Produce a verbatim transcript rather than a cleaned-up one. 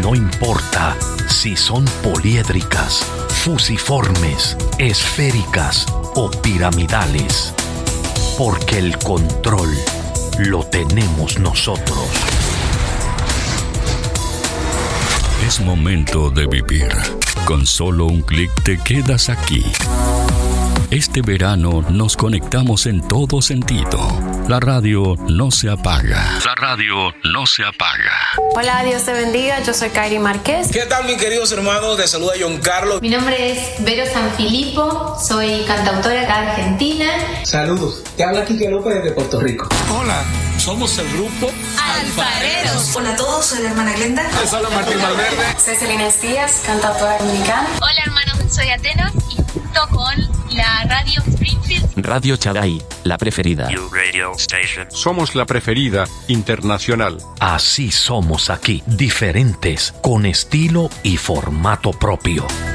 No importa si son poliédricas, fusiformes, esféricas o piramidales, porque el control lo tenemos nosotros. Es momento de vivir. Con solo un clic te quedas aquí. Este verano nos conectamos en todo sentido. La radio no se apaga. La radio no se apaga. Hola, Dios te bendiga. Yo soy Kairi Márquez. ¿Qué tal, mis queridos hermanos? Te saluda John Carlos. Mi nombre es Vero Sanfilippo. Soy cantautora acá de Argentina. Saludos. Te habla Quique López desde Puerto Rico. Hola, somos el grupo Alfareros. Hola a todos, soy la hermana Glenda. Les habla Martín Valverde. Soy Celina Díaz, cantautora dominicana. Hola, hermanos, soy Atenas y junto con la radio Springfield. Radio Chagai, la preferida. Somos la preferida internacional. Así somos aquí, diferentes, con estilo y formato propio.